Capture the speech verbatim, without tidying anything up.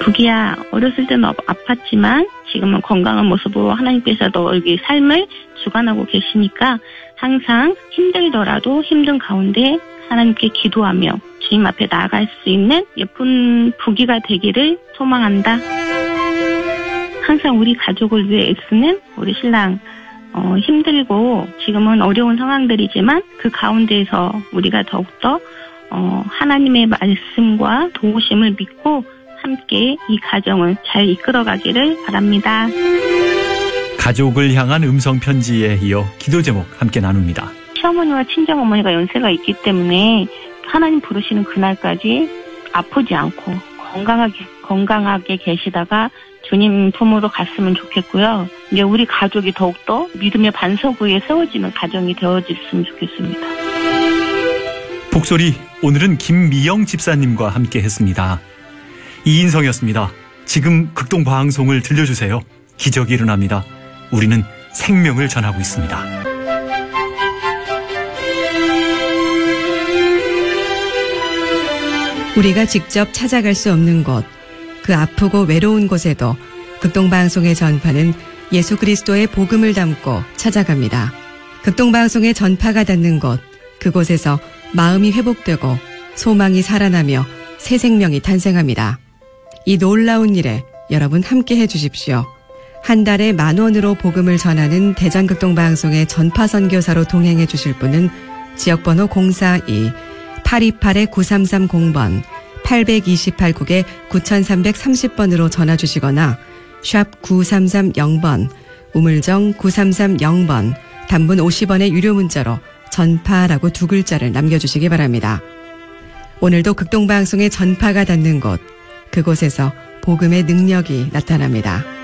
부기야, 어렸을 때는 아팠지만 지금은 건강한 모습으로 하나님께서 너에게 삶을 주관하고 계시니까 항상 힘들더라도 힘든 가운데 하나님께 기도하며 주님 앞에 나아갈 수 있는 예쁜 부기가 되기를 소망한다. 항상 우리 가족을 위해 애쓰는 우리 신랑, 어, 힘들고 지금은 어려운 상황들이지만 그 가운데에서 우리가 더욱더 어, 하나님의 말씀과 도우심을 믿고 함께 이 가정을 잘 이끌어가기를 바랍니다. 가족을 향한 음성편지에 이어 기도 제목 함께 나눕니다. 시어머니와 친정어머니가 연세가 있기 때문에 하나님 부르시는 그날까지 아프지 않고 건강하게, 건강하게 계시다가 주님 품으로 갔으면 좋겠고요. 이제 우리 가족이 더욱더 믿음의 반석 위에 세워지는 가정이 되어졌으면 좋겠습니다. 복소리, 오늘은 김미영 집사님과 함께 했습니다. 이인성이었습니다. 지금 극동방송을 들려주세요. 기적이 일어납니다. 우리는 생명을 전하고 있습니다. 우리가 직접 찾아갈 수 없는 곳, 그 아프고 외로운 곳에도 극동방송의 전파는 예수 그리스도의 복음을 담고 찾아갑니다. 극동방송의 전파가 닿는 곳, 그곳에서 마음이 회복되고 소망이 살아나며 새 생명이 탄생합니다. 이 놀라운 일에 여러분 함께 해주십시오. 한 달에 만 원으로 복음을 전하는 대전극동방송의 전파선교사로 동행해 주실 분은 지역번호 공사이 팔이팔 구삼삼공 번 팔이팔 국에 구삼삼삼공 번으로 전화 주시거나 샵 구삼삼공 번 우물정 구삼삼공 번 단문 오십 원의 유료 문자로 전파라고 두 글자를 남겨주시기 바랍니다. 오늘도 극동방송의 전파가 닿는 곳, 그곳에서 복음의 능력이 나타납니다.